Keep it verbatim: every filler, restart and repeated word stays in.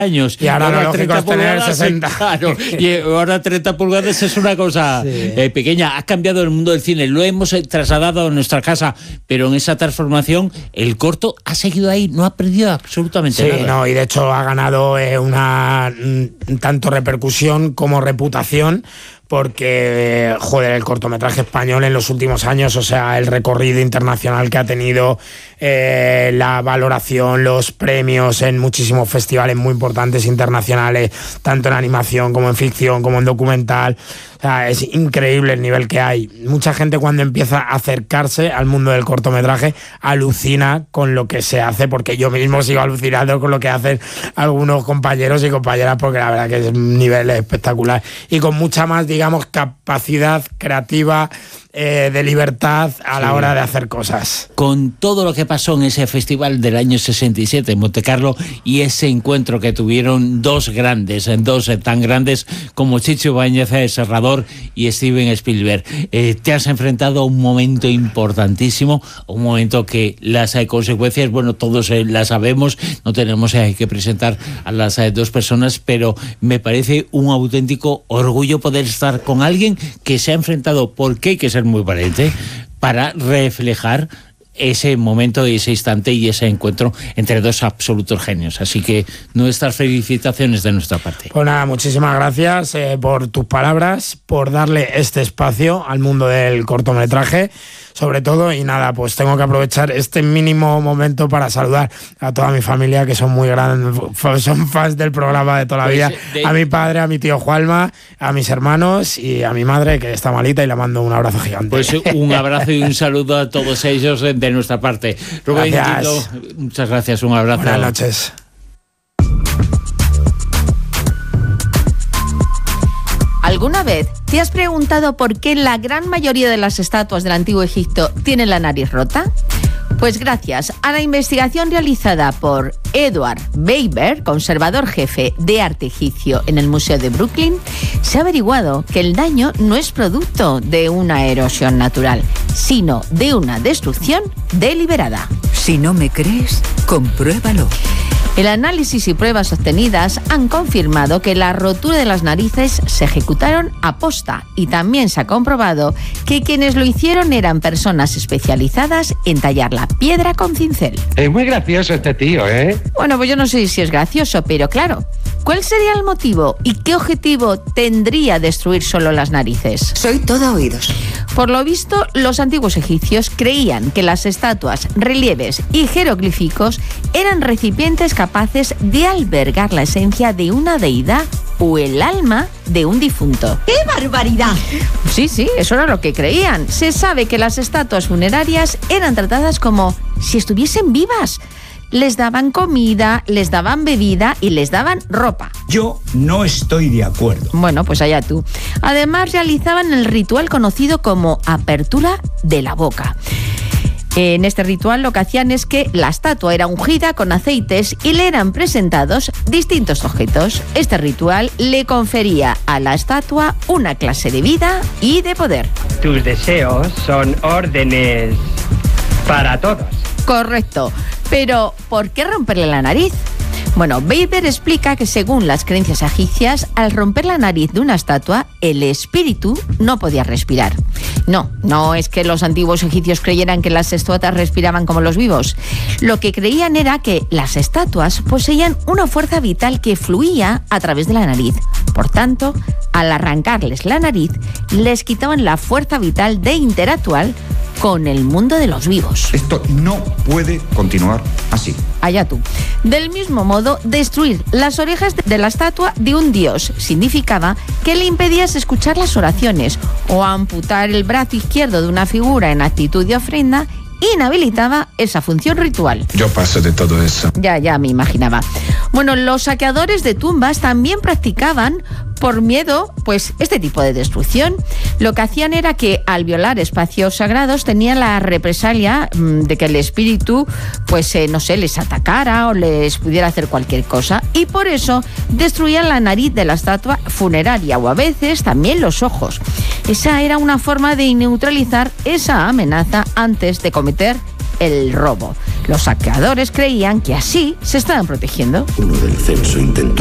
años. Y ahora, ahora lo lógico es tener sesenta. Claro, y ahora treinta pulgadas es una cosa sí. eh, pequeña. Ha cambiado el mundo del cine, lo hemos trasladado a nuestra casa, pero en esa transformación el corto ha seguido ahí, no ha perdido absolutamente sí, nada. Sí, no, y de hecho ha ganado eh, una tanto repercusión como reputación, porque, joder, el cortometraje español en los últimos años, o sea, el recorrido internacional que ha tenido, eh, la valoración, los premios en muchísimos festivales muy importantes internacionales, tanto en animación como en ficción, como en documental. O sea, es increíble el nivel que hay. Mucha gente cuando empieza a acercarse al mundo del cortometraje alucina con lo que se hace, porque yo mismo sigo alucinando con lo que hacen algunos compañeros y compañeras, porque la verdad que es un nivel espectacular. Y con mucha más, digamos, capacidad creativa, eh, de libertad a sí. la hora de hacer cosas. Con todo lo que pasó en ese festival del año sesenta y siete en Montecarlo y ese encuentro que tuvieron dos grandes, dos tan grandes como Chicho Ibáñez Serrador y Steven Spielberg, eh, te has enfrentado a un momento importantísimo, un momento que las eh, consecuencias, bueno, todos eh, las sabemos, no tenemos eh, que presentar a las eh, dos personas, pero me parece un auténtico orgullo poder estar con alguien que se ha enfrentado, porque hay que ser muy valiente, para reflejar ese momento y ese instante y ese encuentro entre dos absolutos genios. Así que nuestras felicitaciones de nuestra parte. Pues nada, muchísimas gracias eh, por tus palabras, por darle este espacio al mundo del cortometraje, sobre todo, y nada, pues tengo que aprovechar este mínimo momento para saludar a toda mi familia, que son muy grandes, son fans del programa de toda la vida, pues de... a mi padre, a mi tío Juanma, a mis hermanos y a mi madre, que está malita, y le mando un abrazo gigante. Pues un abrazo y un saludo a todos ellos de nuestra parte. Rubén, Tito, muchas gracias, un abrazo. Buenas noches. ¿Alguna vez te has preguntado por qué la gran mayoría de las estatuas del Antiguo Egipto tienen la nariz rota? Pues gracias a la investigación realizada por Edward Weber, conservador jefe de arte egipcio en el Museo de Brooklyn, se ha averiguado que el daño no es producto de una erosión natural, sino de una destrucción deliberada. Si no me crees, compruébalo. El análisis y pruebas obtenidas han confirmado que la rotura de las narices se ejecutaron a posta, y también se ha comprobado que quienes lo hicieron eran personas especializadas en tallar la piedra con cincel. Es muy gracioso este tío, ¿eh? Bueno, pues yo no sé si es gracioso, pero claro, ¿cuál sería el motivo y qué objetivo tendría destruir solo las narices? Soy todo oídos. Por lo visto, los antiguos egipcios creían que las estatuas, relieves y jeroglíficos eran recipientes capaces de albergar la esencia de una deidad o el alma de un difunto. ¡Qué barbaridad! Sí, sí, eso era lo que creían. Se sabe que las estatuas funerarias eran tratadas como si estuviesen vivas. Les daban comida, les daban bebida y les daban ropa. Yo no estoy de acuerdo. Bueno, pues allá tú. Además, realizaban el ritual conocido como apertura de la boca. En este ritual lo que hacían es que la estatua era ungida con aceites y le eran presentados distintos objetos. Este ritual le confería a la estatua una clase de vida y de poder. Tus deseos son órdenes para todos. Correcto. Pero, ¿por qué romperle la nariz? Bueno, Weber explica que según las creencias egipcias, al romper la nariz de una estatua, el espíritu no podía respirar. No, no es que los antiguos egipcios creyeran que las estatuas respiraban como los vivos. Lo que creían era que las estatuas poseían una fuerza vital que fluía a través de la nariz. Por tanto, al arrancarles la nariz, les quitaban la fuerza vital de interactuar con el mundo de los vivos. Esto no puede continuar así. Allá tú. Del mismo modo, destruir las orejas de la estatua de un dios significaba que le impedías escuchar las oraciones, o amputar el brazo izquierdo de una figura en actitud de ofrenda inhabilitaba esa función ritual. Yo paso de todo eso. Ya, ya me imaginaba. Bueno, los saqueadores de tumbas también practicaban por miedo, pues, este tipo de destrucción. Lo que hacían era que al violar espacios sagrados tenían la represalia mmm, de que el espíritu, pues, eh, no sé, les atacara o les pudiera hacer cualquier cosa. Y por eso destruían la nariz de la estatua funeraria o a veces también los ojos. Esa era una forma de neutralizar esa amenaza antes de cometer el robo. Los saqueadores creían que así se estaban protegiendo. Uno del censo intentó